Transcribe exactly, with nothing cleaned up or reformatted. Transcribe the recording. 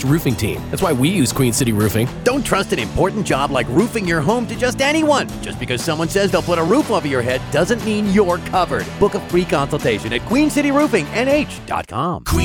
roofing team. That's why we use Queen City Roofing. Don't trust an important job like roofing your home to just anyone. Just because someone says they'll put a roof over your head doesn't mean you're covered. Book a free consultation at queen city roofing n h dot com. Queen